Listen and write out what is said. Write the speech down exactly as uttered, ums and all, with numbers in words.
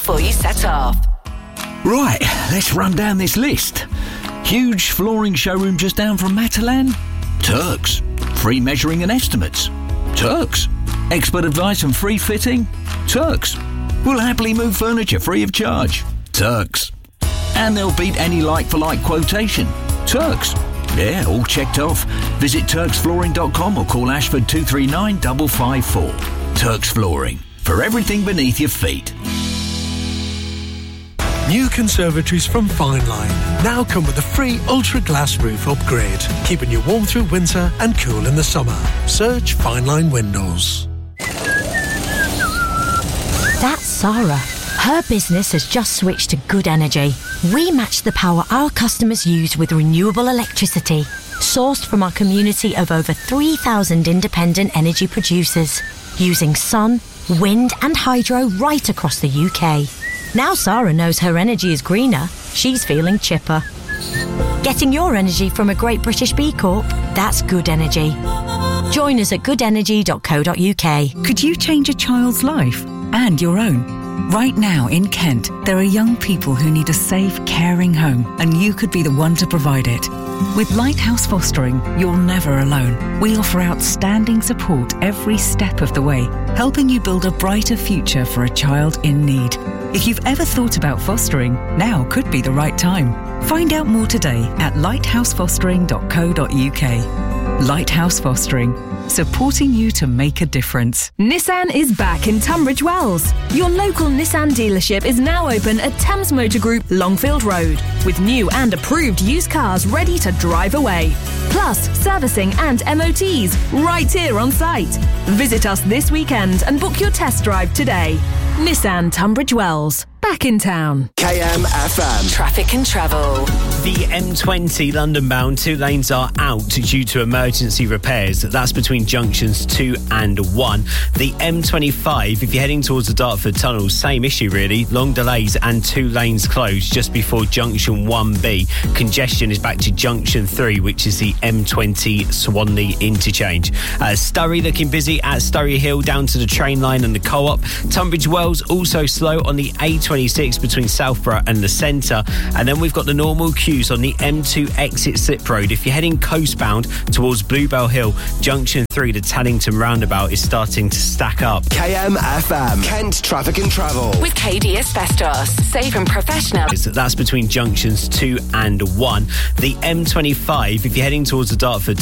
before you set off. Right, let's run down this list. Huge flooring showroom just down from Matalan? Turks. Free measuring and estimates? Turks. Expert advice and free fitting? Turks. We'll happily move furniture free of charge? Turks. And they'll beat any like-for-like quotation? Turks. Yeah, all checked off. Visit turks flooring dot com or call Ashford two three nine five five four. Turks Flooring. For everything beneath your feet. New conservatories from Fine Line now come with a free Ultra Glass roof upgrade, keeping you warm through winter and cool in the summer. Search Fine Line Windows. That's Sarah. Her business has just switched to Good Energy. We match the power our customers use with renewable electricity, sourced from our community of over three thousand independent energy producers, using sun, wind and hydro right across the U K. Now Sarah knows her energy is greener, she's feeling chipper. Getting your energy from a Great British B Corp? That's Good Energy. Join us at good energy dot co dot uk. Could you change a child's life and your own? Right now in Kent, there are young people who need a safe, caring home, and you could be the one to provide it. With Lighthouse Fostering, you're never alone. We offer outstanding support every step of the way, helping you build a brighter future for a child in need. If you've ever thought about fostering, now could be the right time. Find out more today at lighthouse fostering dot co dot uk. Lighthouse Fostering, supporting you to make a difference. Nissan is back in Tunbridge Wells. Your local Nissan dealership is now open at Thames Motor Group, Longfield Road, with new and approved used cars ready to drive away. Plus, servicing and M O Ts right here on site. Visit us this weekend and book your test drive today. Nissan Tunbridge Wells, back in town. K M F M. Traffic and travel. The M twenty London bound, two lanes are out due to emergency repairs. That's between junctions two and one. The M twenty-five, if you're heading towards the Dartford Tunnel, same issue really. Long delays and two lanes closed just before junction one B. Congestion is back to junction three, which is the M twenty Swanley interchange. Uh, Surrey looking busy at Surrey Hill down to the train line and the Co-op. Tunbridge Wells also slow on the A twenty-six between Southborough and the centre. And then we've got the normal queues on the M two exit Slip Road. If you're heading coastbound towards Bluebell Hill, junction three to Tannington roundabout is starting to stack up. K M F M, Kent Traffic and Travel. With K D Asbestos, safe and professional. That's between junctions two and one. The M twenty-five, if you're heading towards the Dartford